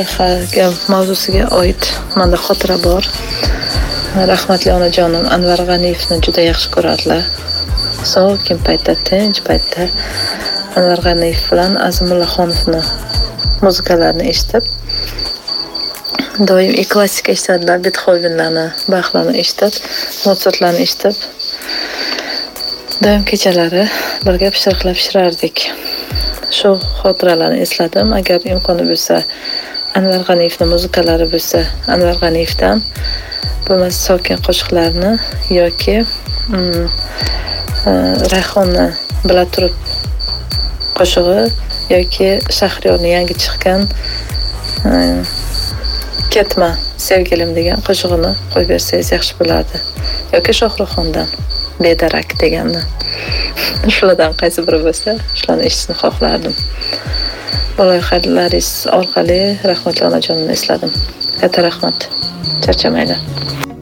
Mavzusiga oid menda xotira bor. Rahmatli onajonim Anvar G'aniyevni juda yaxshi ko'rardilar. Sokin paytda, tinch paytda Anvar G'aniyev bilan Azimullaxonovni muzikalarini eshitib, doim klassika eshitadilar, Bethovenlarni, Baxlarni eshitib, Mozartlarni eshitib, doim kechalari birga pishirardik. Shu xotiralarni esladim. Agar imkoni bo'lsa, Anvar G'aniyevning muzikalari bo'lsa, Anvar G'aniyevdan, bo'lmasa sokin qo'shiqlarni yoki Rayhonni bila turib qo'shig'i yoki Shahriyorning yangi chiqqan Ketma sevgilim degan qo'shig'ini qo'yib bersangiz yaxshi bo'lardi. Yoki Shohruxxondan Bedarak deganni. Shulardan qaysi biri bo'lsa, shularni eshitishni xohlardim. Bu loyihalaringiz orqali rahmatli onajonimni esladim. Katta rahmat. Charchamaylar.